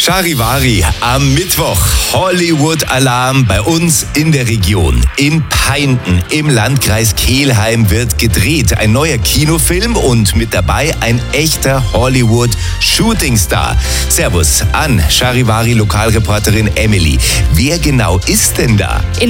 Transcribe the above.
Charivari am Mittwoch. Hollywood-Alarm bei uns in der Region. In Painden im Landkreis Kelheim wird gedreht. Ein neuer Kinofilm und mit dabei ein echter Hollywood-Shootingstar. Servus an Charivari-Lokalreporterin Emily. Wer genau ist denn da?